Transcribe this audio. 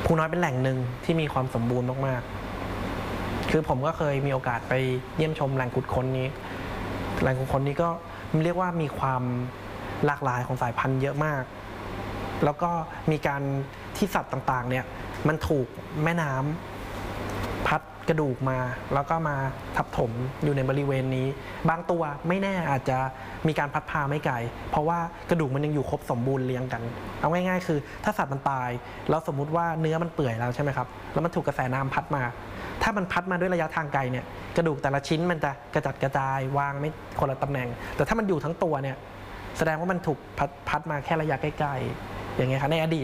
ภูน้อยเป็นแหล่งหนึ่งที่มีความสมบูรณ์มากๆคือผมก็เคยมีโอกาสไปเยี่ยมชมแหล่งขุดค้นนี้แหล่งขุดค้นนี้ก็เรียกว่ามีความหลากหลายของสายพันธุ์เยอะมากแล้วก็มีการที่สัตว์ต่างๆเนี่ยมันถูกแม่น้ำพัดกระดูกมาแล้วก็มาทับถมอยู่ในบริเวณนี้บางตัวไม่แน่อาจจะมีการพัดพาไม่ไกลเพราะว่ากระดูกมันยังอยู่ครบสมบูรณ์เรียงกันเอาง่ายๆคือถ้าสัตว์มันตายแล้วสมมุติว่าเนื้อมันเปื่อยแล้วใช่ไหมครับแล้วมันถูกกระแสน้ำพัดมาถ้ามันพัดมาด้วยระยะทางไกลเนี่ยกระดูกแต่ละชิ้นมันจะกระจัดกระจายวางไม่คนละตำแหน่งแต่ถ้ามันอยู่ทั้งตัวเนี่ยแสดงว่ามันถูกพัดมาแค่ระยะใกล้ๆอย่างเงี้ยครับในอดีต